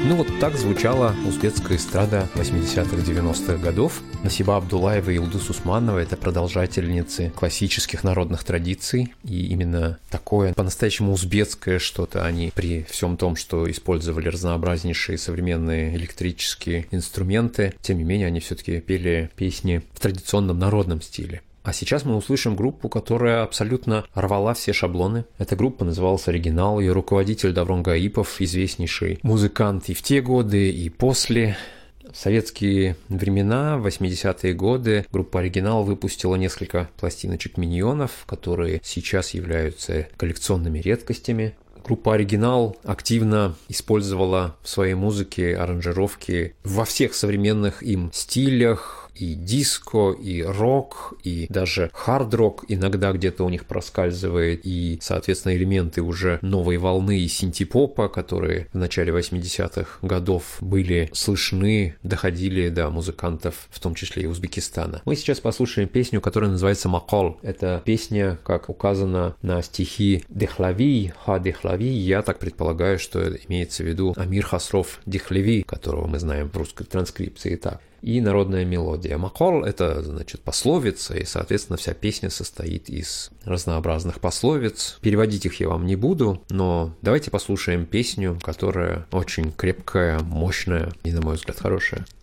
Ну вот так звучала узбекская эстрада 80-х, 90-х годов. Насиба Абдуллаева и Илдус Усманова – это продолжательницы классических народных традиций. И именно такое по-настоящему узбекское что-то они при всем том, что использовали разнообразнейшие современные электрические инструменты, тем не менее они все-таки пели песни в традиционном народном стиле. А сейчас мы услышим группу, которая абсолютно рвала все шаблоны. Эта группа называлась «Оригинал», ее руководитель Даврон Гаипов, известнейший музыкант и в те годы, и после. В советские времена, в 80-е годы, группа «Оригинал» выпустила несколько пластиночек «Миньонов», которые сейчас являются коллекционными редкостями. Группа «Оригинал» активно использовала в своей музыке аранжировки во всех современных им стилях, и диско, и рок, и даже хард-рок иногда где-то у них проскальзывает, и, соответственно, элементы уже новой волны и синти-попа, которые в начале 80-х годов были слышны, доходили до музыкантов, в том числе и Узбекистана. Мы сейчас послушаем песню, которая называется «Макол». Это песня, как указано на стихи Дехлави, Ха Дехлави. Я так предполагаю, что имеется в виду Амир Хасров Дехлеви, которого мы знаем в русской транскрипции так. И народная мелодия. Макол – это, значит, пословица, и, соответственно, вся песня состоит из разнообразных пословиц. Переводить их я вам не буду, но давайте послушаем песню, которая очень крепкая, мощная и, на мой взгляд, хорошая.